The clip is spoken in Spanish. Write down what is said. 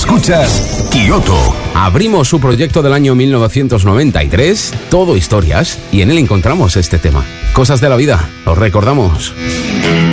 Escuchas Kioto. Abrimos su proyecto del año 1993, Todo Historias, y en él encontramos este tema. Cosas de la vida, os recordamos.